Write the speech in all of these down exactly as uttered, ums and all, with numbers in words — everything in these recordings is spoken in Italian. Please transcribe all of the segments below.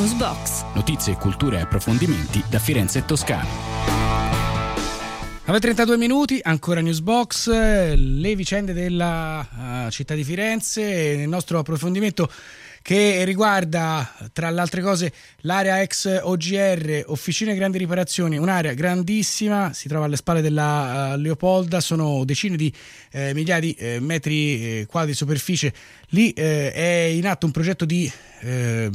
Newsbox. Notizie, cultura e approfondimenti da Firenze e Toscana. nove e trentadue minuti, ancora Newsbox, le vicende della uh, città di Firenze, nel nostro approfondimento che riguarda, tra le altre cose, l'area ex O G R, Officine Grandi Riparazioni, un'area grandissima, si trova alle spalle della uh, Leopolda, sono decine di eh, migliaia di eh, metri eh, quadri di superficie. Lì eh, è in atto un progetto di eh,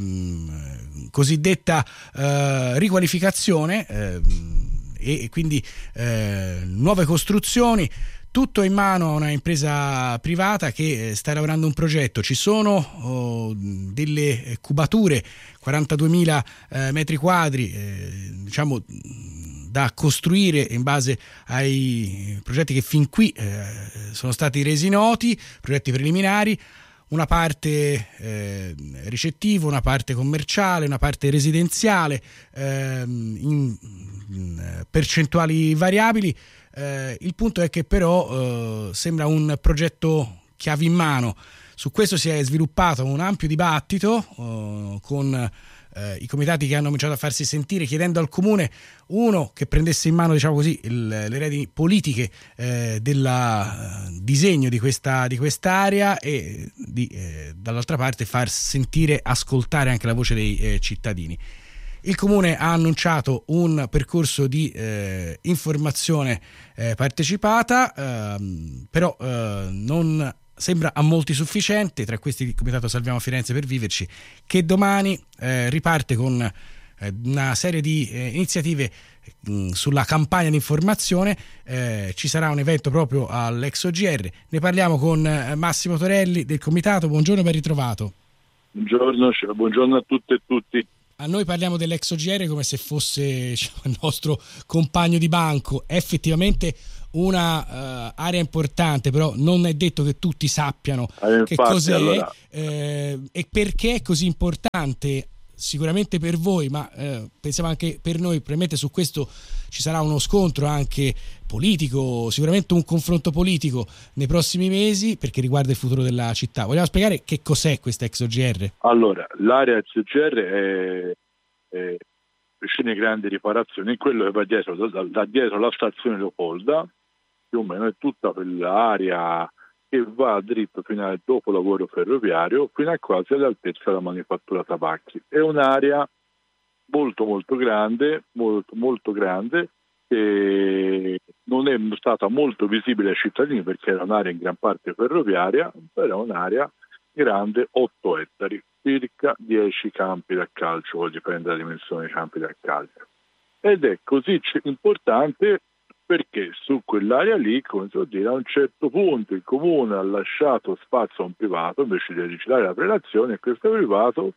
cosiddetta eh, riqualificazione eh, e quindi eh, nuove costruzioni. Tutto in mano a una impresa privata che sta elaborando un progetto. Ci sono oh, delle cubature, quarantaduemila eh, metri quadri, eh, diciamo da costruire in base ai progetti che fin qui eh, sono stati resi noti, progetti preliminari. Una parte eh, ricettivo, una parte commerciale, una parte residenziale, eh, in, in percentuali variabili. Eh, il punto è che però eh, sembra un progetto chiave in mano. Su questo si è sviluppato un ampio dibattito eh, con eh, i comitati che hanno cominciato a farsi sentire, chiedendo al comune, uno, che prendesse in mano, diciamo così, il, le redini politiche eh, del uh, disegno di questa di quest'area e di, eh, dall'altra parte far sentire, ascoltare anche la voce dei eh, cittadini. Il comune ha annunciato un percorso di eh, informazione eh, partecipata, ehm, però eh, non sembra a molti sufficiente. Tra questi il Comitato Salviamo Firenze per Viverci, che domani eh, riparte con eh, una serie di eh, iniziative mh, sulla campagna di informazione. Eh, ci sarà un evento proprio all'ex O G R. Ne parliamo con eh, Massimo Torelli del Comitato. Buongiorno, ben ritrovato. Buongiorno, buongiorno a tutte e tutti. A noi parliamo dell'ex O G R come se fosse, diciamo, il nostro compagno di banco. È effettivamente una uh, area importante, però non è detto che tutti sappiano eh, che infatti, cos'è allora... eh, e perché è così importante. Sicuramente per voi, ma eh, pensiamo anche per noi. Probabilmente su questo ci sarà uno scontro anche politico, sicuramente un confronto politico nei prossimi mesi, perché riguarda il futuro della città. Vogliamo spiegare che cos'è questa ex O G R? Allora, l'area ex O G R è, è Officine Grandi Riparazioni, quello che va dietro, da, da dietro la stazione Leopolda, più o meno è tutta quell'area che va dritto fino al dopolavoro ferroviario, fino a quasi all'altezza della manifattura tabacchi. È un'area molto molto grande, molto molto grande, che non è stata molto visibile ai cittadini perché era un'area in gran parte ferroviaria, però è un'area grande, otto ettari, circa dieci campi da calcio, dipende dalla dimensione dei campi da calcio. Ed è così importante perché su quell'area lì, come si può dire, a un certo punto il comune ha lasciato spazio a un privato invece di recitare la prelazione, e questo privato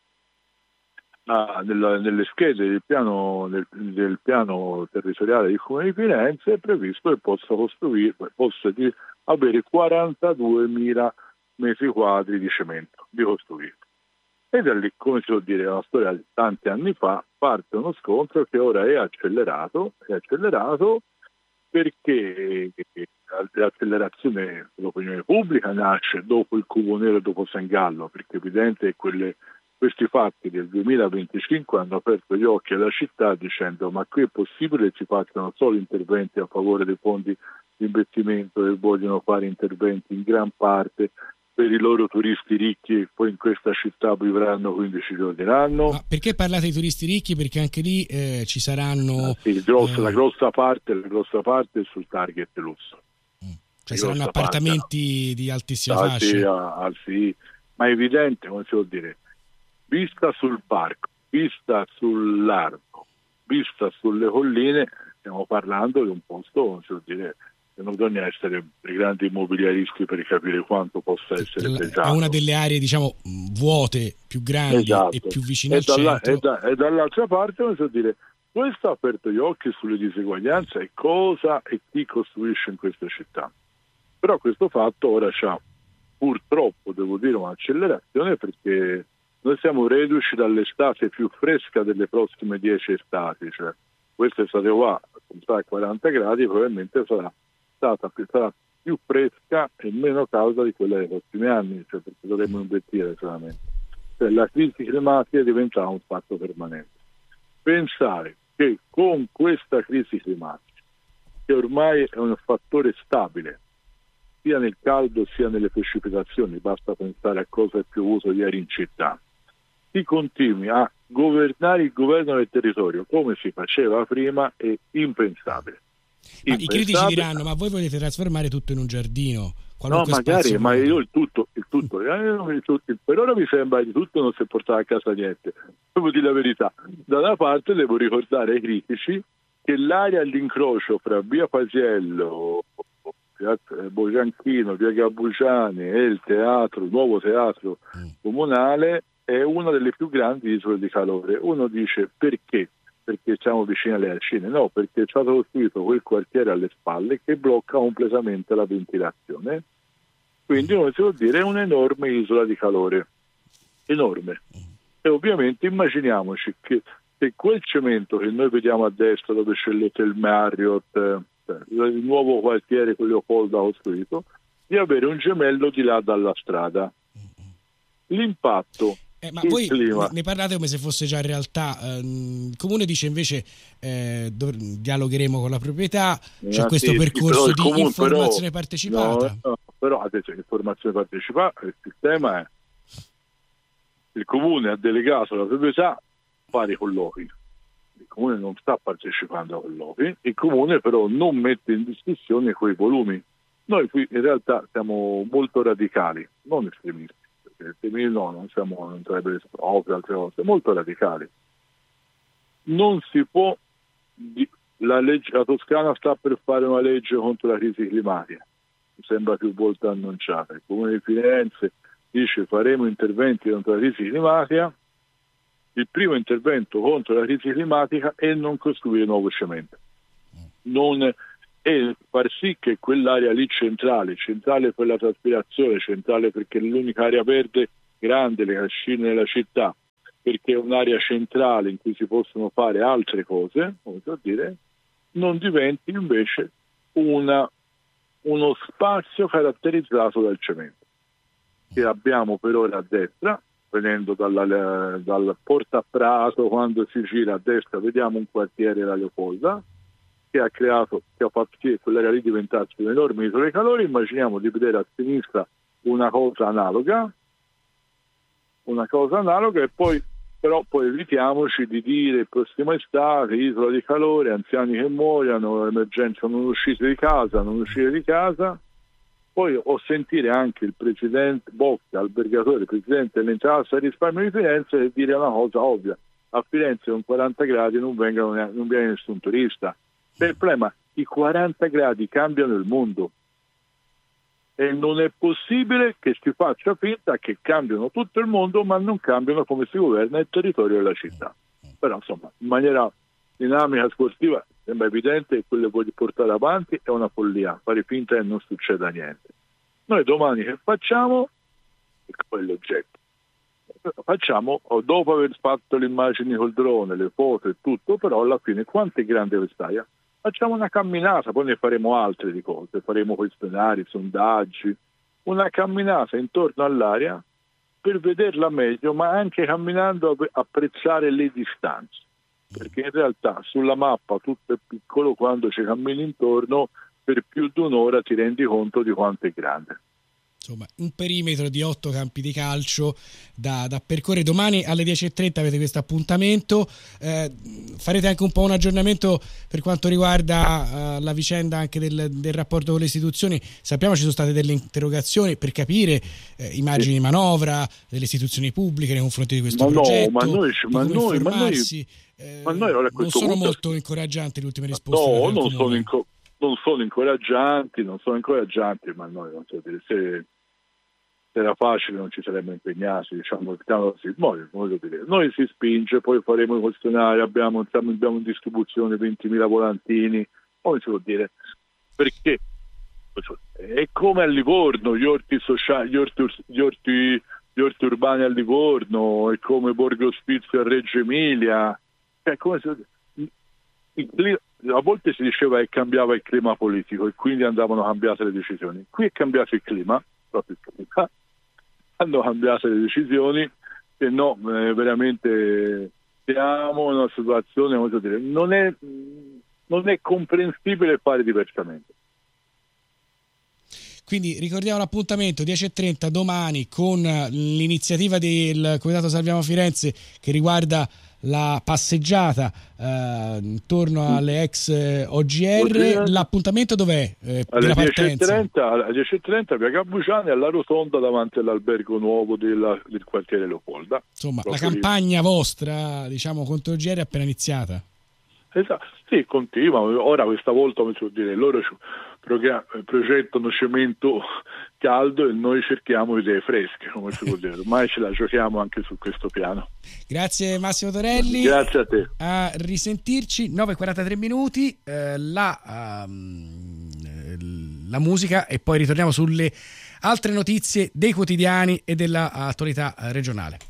ha, nella, nelle schede del piano, del, del piano territoriale del comune di Firenze è previsto che possa costruire, possa di, avere quarantaduemila metri quadri di cemento di costruire. E da lì, come si può dire, è una storia di tanti anni fa, parte uno scontro che ora è accelerato, è accelerato perché l'accelerazione dell'opinione pubblica nasce dopo il Cubo Nero e dopo San Gallo, perché è evidente che quelle, questi fatti del duemilaventicinque hanno aperto gli occhi alla città dicendo: ma qui è possibile che si facciano solo interventi a favore dei fondi di investimento che vogliono fare interventi in gran parte per i loro turisti ricchi e poi in questa città vivranno quindici giorni l'anno. Ma perché parlate di turisti ricchi? Perché anche lì eh, ci saranno... Ah, sì, grossa, eh... la grossa parte la grossa parte è sul target lusso. Mm. Cioè saranno appartamenti parte, di altissima ah, fascia. Sì, ah, sì, ma è evidente, come si può dire, vista sul parco, vista sul largo, vista sulle colline, stiamo parlando di un posto, come si può dire, non bisogna essere dei grandi immobiliaristi per capire quanto possa essere pesato. È una delle aree, diciamo, vuote, più grandi, esatto, e più vicine e al dalla, centro. E, da, e dall'altra parte, come si può dire, questo ha aperto gli occhi sulle diseguaglianze e cosa e chi costruisce in queste città. Però questo fatto ora c'ha, purtroppo, devo dire, un'accelerazione, perché noi siamo reduci dall'estate più fresca delle prossime dieci estati, cioè quest'estate qua, a quaranta gradi, probabilmente sarà stata sarà più fresca e meno calda di quella dei prossimi anni, cioè perché dovremmo invertire solamente. Cioè, la crisi climatica diventa un fatto permanente. Pensare che con questa crisi climatica, che ormai è un fattore stabile, sia nel caldo sia nelle precipitazioni, basta pensare a cosa è piovuto ieri in città, si continui a governare il governo del territorio come si faceva prima è impensabile. Ma i critici diranno: ma voi volete trasformare tutto in un giardino? No, magari, ma io il tutto, il tutto, il tutto, per ora mi sembra di tutto non si è portato a casa niente. Devo dire la verità. Da una parte devo ricordare ai critici che l'area all'incrocio fra via Pasiello, Bogianchino, via Gabbugiani e il teatro, il nuovo teatro comunale è una delle più grandi isole di calore. Uno dice: perché? Perché siamo vicini alle Alcine? No, perché ci ha costruito quel quartiere alle spalle che blocca completamente la ventilazione. Quindi come si può dire è un'enorme isola di calore, enorme. E ovviamente immaginiamoci che se quel cemento che noi vediamo a destra dove c'è l'Hotel Marriott, eh, il nuovo quartiere che Leopoldo ha costruito, di avere un gemello di là dalla strada. L'impatto Eh, ma voi clima. ne parlate come se fosse già in realtà. Eh, il comune dice invece eh, dov- dialogheremo con la proprietà, c'è eh, questo sì, percorso sì, di comune, informazione però, partecipata. No, no, però adesso informazione partecipata, il sistema è il comune ha delegato la proprietà a fare i colloqui. Il comune non sta partecipando ai colloqui, il comune però non mette in discussione quei volumi. Noi qui in realtà siamo molto radicali, non estremisti. No, non siamo, non sarebbe proprio altre cose, molto radicali. Non si può, la legge, la Toscana sta per fare una legge contro la crisi climatica, mi sembra più volte annunciata. Il Comune di Firenze dice: faremo interventi contro la crisi climatica. Il primo intervento contro la crisi climatica è non costruire nuovo cemento, non e far sì che quell'area lì centrale, centrale per la traspirazione, centrale perché è l'unica area verde grande, le cascine nella città, perché è un'area centrale in cui si possono fare altre cose, come so dire, non diventi invece una, uno spazio caratterizzato dal cemento, che abbiamo per ora a destra, venendo dalla, dal Porta Prato, quando si gira a destra vediamo un quartiere da Leopolda, che ha creato, che ha fatto sì che quell'area lì diventasse un'enorme isola di calore. Immaginiamo di vedere a sinistra una cosa analoga, una cosa analoga, e poi però poi evitiamoci di dire prossima estate, isola di calore, anziani che muoiono, emergenza, non uscite di casa, non uscire di casa. Poi o sentire anche il presidente Bocca, albergatore, presidente dell'Intesa Risparmio di Firenze, e dire una cosa ovvia: a Firenze con quaranta gradi non, vengono, non viene nessun turista. Il problema, i quaranta gradi cambiano il mondo e non è possibile che si faccia finta che cambiano tutto il mondo ma non cambiano come si governa il territorio della città. Però insomma, in maniera dinamica, sportiva, sembra evidente che quello che voglio portare avanti è una follia, fare finta che non succeda niente. Noi domani che facciamo? Quell'oggetto. Facciamo, dopo aver fatto le immagini col drone, le foto e tutto, però alla fine quanto è grande quest'area? Facciamo una camminata, poi ne faremo altre di cose, faremo questionari, sondaggi, una camminata intorno all'area per vederla meglio, ma anche camminando apprezzare le distanze, perché in realtà sulla mappa tutto è piccolo, quando ci cammini intorno per più di un'ora ti rendi conto di quanto è grande. Insomma, un perimetro di otto campi di calcio da, da percorrere. Domani alle dieci e trenta avete questo appuntamento. Eh, farete anche un po' un aggiornamento per quanto riguarda uh, la vicenda anche del, del rapporto con le istituzioni. Sappiamo ci sono state delle interrogazioni per capire eh, immagini di manovra delle istituzioni pubbliche nei confronti di questo ma progetto. No, ma noi, ma noi, ma noi, eh, ma noi non sono punto, molto incoraggianti le ultime risposte. No, non sono, inco- non sono incoraggianti, non sono incoraggianti, ma noi non so dire, se, se era facile non ci saremmo impegnati, diciamo, così. Noi, dire, noi si spinge, poi faremo i questionari, abbiamo, abbiamo in distribuzione ventimila volantini, come si può dire, perché è come a Livorno, gli orti sociali, gli orti, gli orti, gli orti urbani a Livorno, è come Borgo Ospizio a Reggio Emilia, è come se, il clima, a volte si diceva che cambiava il clima politico e quindi andavano cambiate le decisioni. Qui è cambiato il clima, proprio il clima, hanno cambiato le decisioni che no, eh, veramente siamo in una situazione, voglio dire, non è, non è comprensibile fare diversamente. Quindi ricordiamo l'appuntamento dieci e trenta domani con l'iniziativa del Comitato Salviamo Firenze che riguarda la passeggiata eh, intorno alle ex O G R. L'appuntamento dov'è? Eh, alle dieci e trenta, alle dieci e trenta via Gabbuciani, alla rotonda davanti all'albergo nuovo della, del quartiere Leopolda. Insomma, la campagna lì. vostra, diciamo, contro O G R è appena iniziata. Esatto, sì, continua. Ora questa volta, come si può dire, loro progettano cemento caldo e noi cerchiamo idee fresche, come si può dire. Ormai ce la giochiamo anche su questo piano. Grazie Massimo Torelli. Grazie a te. A risentirci, nove e quarantatré minuti, eh, la, um, la musica e poi ritorniamo sulle altre notizie dei quotidiani e dell'attualità regionale.